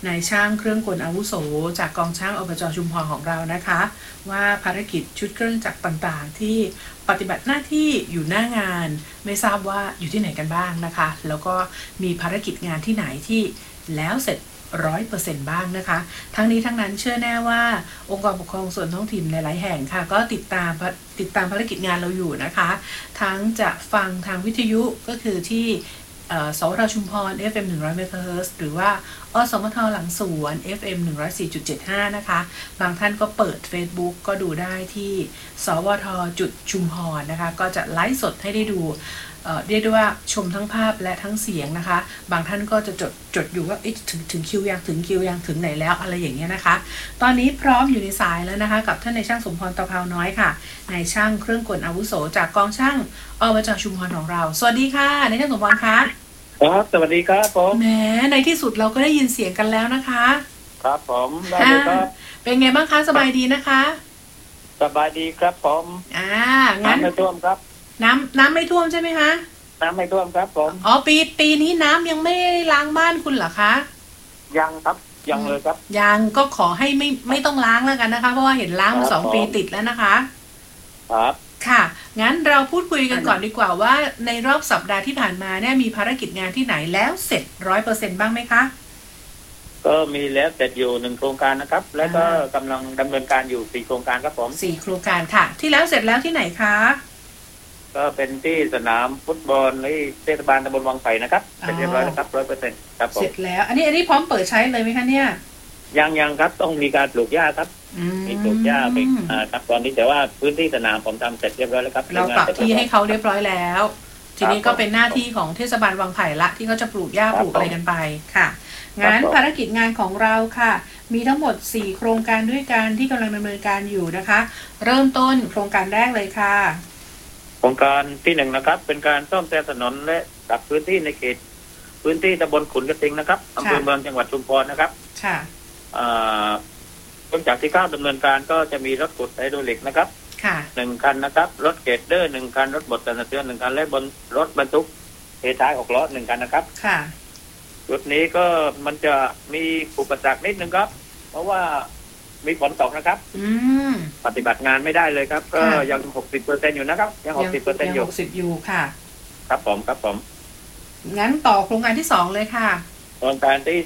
นายช่างเครื่องกลอาวุโสจากกองช่างอบจ.ชุมพรของเรานะคะว่าภารกิจชุดเครื่องจักรต่างๆที่ปฏิบัติหน้าที่อยู่หน้างานไม่ทราบว่าอยู่ที่ไหนกันบ้างนะคะแล้วก็มีภารกิจงานที่ไหนที่แล้วเสร็จ100%บ้างนะคะทั้งนี้ทั้งนั้นเชื่อแน่ว่าองค์กรปกครองส่วนท้องถิ่นหลายๆแห่งค่ะก็ติดตามภารกิจงานเราอยู่นะคะทั้งจะฟังทางวิทยุก็คือที่สวทชุมพร FM 100 MHz หรือว่าอสมทหลังสวน FM 104.75 นะคะบางท่านก็เปิด Facebook ก็ดูได้ที่สวทชุมพรนะคะก็จะไลฟ์สดให้ได้ดูเรียกได้ว่าชมทั้งภาพและทั้งเสียงนะคะบางท่านก็จะจดอยู่ว่าถึงคิวยังถึงไหนแล้วอะไรอย่างเงี้ยนะคะตอนนี้พร้อมอยู่ในสายแล้วนะคะกับท่านนายช่างสมพรตะเภาน้อยค่ะนายช่างเครื่องกลอาวุโสจากกองช่างอบจ.ชุมพรของเราสวัสดีค่ะนายช่างสมพรคะครับสวัสดีครับผมแหมในที่สุดเราก็ได้ยินเสียงกันแล้วนะคะครับผมได้เลยครับเป็นไงบ้างคะสบายดีนะคะสบายดีครับผมงั้นไม่ท่วมครับน้ำไม่ท่วมใช่ไหมคะน้ำไม่ท่วมครับผมอ๋อปีนี้น้ำยังไม่ล้างบ้านคุณเหรอคะยังครับยังเลยครับยังก็ขอให้ไม่ต้องล้างแล้วกันนะคะเพราะว่าเห็นล้างมา2 ปีติดแล้วนะคะครับค่ะงั้นเราพูดคุยกันก่อนดีกว่าว่าในรอบสัปดาห์ที่ผ่านมาเนี่ยมีภารกิจงานที่ไหนแล้วเสร็จ100%บ้างไหมคะก็มีแล้วเสร็จอยู่1โครงการนะครับแล้วก็กำลังดำเนินการอยู่4โครงการครับผม 4โครงการค่ะที่แล้วเสร็จแล้วที่ไหนคะก็เป็นที่สนามฟุตบอลในเทศบาลตำบลวังไผ่นะครับเสร็จเรียบร้อยแล้วครับ 100% ครับผมเสร็จแล้วอันนี้พร้อมเปิดใช้เลยไหมคะเนี่ยยังครับต้องมีการปลูกหญ้าครับมีปลูกหญ้าไปครับตอนนี้แต่ว่าพื้นที่สนามผมทำเสร็จเรียบร้อยแล้วครับเราปรับที่ให้เขาเรียบร้อยแล้วทีนี้ก็เป็นหน้าที่ของเทศบาลวังไผ่ละที่เขาจะปลูกหญ้าปลูกอะไรกันไปค่ะงั้นภารกิจงานของเราค่ะมีทั้งหมด4โครงการด้วยกันที่กำลังดำเนินการอยู่นะคะเริ่มต้นโครงการแรกเลยค่ะโครงการที่1นะครับเป็นการซ่อมแซมถนนและปรับพื้นที่ในเขตพื้นที่ตำบลขุนกระทิงนะครับอำเภอเมืองจังหวัดชุมพรนะครับค่ะหลังจากที่เข้าดำเนินการก็จะมีรถขุดไฮดรอลิกนะครับค่ะ 1คันนะครับรถเกรดเดอร์1คันรถบดสั่นสะเทือน1คันและรถบรรทุกเทท้าย6ล้อ1คันนะครับค่ะจุดนี้ก็มันจะมีอุปสรรคนิดนึงครับเพราะว่ามีฝนตกนะครับปฏิบัติงานไม่ได้เลยครับก็ยัง 60% อยู่นะครับยัง 60% อยู่ 60อยู่ค่ะครับผมงั้นต่อโครงการที่2เลยค่ะโครงการที่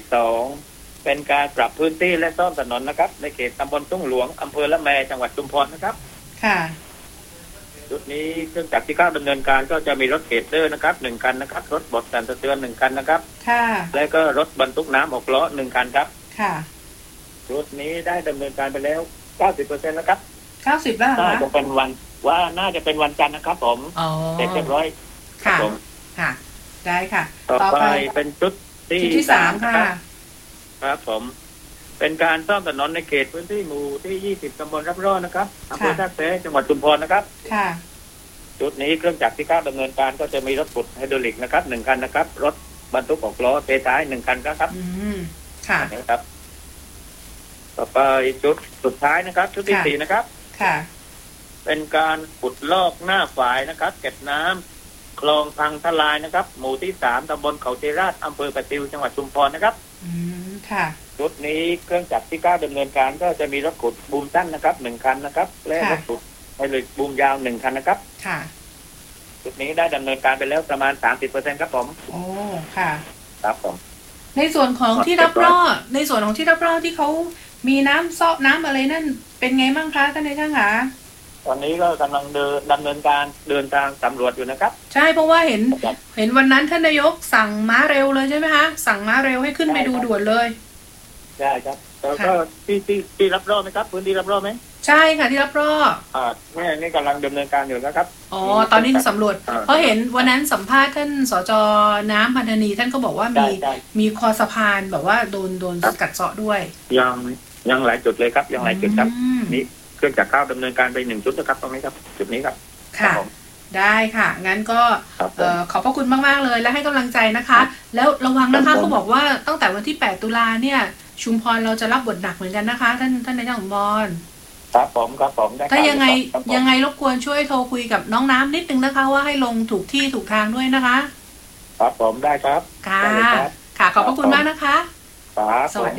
2เป็นการปรับพื้นที่และซ่อมถนนนะครับในเขตตำบลทุ่งหลวงอำเภอละแมจังหวัดชุมพรนะครับค่ะจุดนี้เครื่องจักรที่เข้าดำเนินการก็จะมีรถเกรดเดอร์นะครับ1คันนะครับรถบดสั่นสะเทือน1คันนะครับค่ะและก็รถบรรทุกน้ำ6ล้อ1คันครับค่ะรถนี้ได้ดำเนินการไปแล้ว 90% แล้วครับ 90แล้วเหรอน่าจะเป็นวันจันทร์นะครับผมเสร็จเรียบร้อยค่ะค่ะได้ค่ะต่อไปเป็นชุดที่3ค่ะครับผมเป็นการซ่อมถนนในเขตพื้นที่หมู่ที่20ตำบลรับร่อนะครับอำเภอท่าแซะจังหวัดชุมพรนะครับค่ะจุดนี้เครื่องจักรที่เข้าดำเนินการก็จะมีรถขุดไฮดรอลิกนะครับ1คันนะครับรถบรรทุก6ล้อเทท้าย1คันครับค่ะนะครับต่อไปจุดสุดท้ายนะครับชุดที่4นะครับค่ะเป็นการขุดลอกหน้าฝายนะครับเก็บน้ำคลองพังทลายนะครับหมู่ที่3ตำบลเขาเจราชอำเภอประติวจังหวัดชุมพรนะครับค่ะชุดนี้เครื่องจักรที่9ดำเนินการก็จะมีรถขุดบูมสั้นนะครับ1คันนะครับและรถขุดไฮดรอลิกบูมยาว1คันนะครับค่ะชุดนี้ได้ดำเนินการไปแล้วประมาณ 30% ครับผมโอ้ค่ะครับผมในส่วนของที่รับร่อที่เขามีน้ำซอกน้ำอะไรนั่นเป็นไงบ้างคะท่านนายช่างคะตอนนี้ก็กำลังดำเนินการเดินทางสำรวจอยู่นะครับใช่เพราะว่าเห็นวันนั้นท่านนายกสั่งม้าเร็วเลยใช่ไหมคะสั่งม้าเร็วให้ขึ้นไปดูด่วนเลยใช่ครับแล้วก็ที่รับรอบไหมครับพื้นที่รับรอบไหมใช่ค่ะที่รับรอบนี่กำลังดำเนินการอยู่นะครับอ๋อตอนนี้สำรวจเพราะเห็นวันนั้นสัมภาษณ์ท่านสจ.น้ำพันธนีท่านก็บอกว่ามีคอสะพานแบบว่าโดนกัดเซาะด้วยยังหลายจุดเลยครับยังหลายจุดครับนี่เครื่องจักรเข้าดำเนินการไป1จุดนะครับตรงนี้ครับจุดนี้ครับค่ะได้ค่ะงั้นก็ขอบพระคุณมากๆเลยและให้กำลังใจนะคะแล้วระวังนะคะเขาบอกว่าตั้งแต่วันที่8ตุลาเนี่ยชุมพรเราจะรับบทหนักเหมือนกันนะคะท่านนายช่างสมพรครับผมถ้ายังไงรบกวนช่วยโทรคุยกับน้องน้ำนิดนึงนะคะว่าให้ลงถูกที่ถูกทางด้วยนะคะครับผมได้ครับค่ะขอบพระคุณมากนะคะครับสวัสดี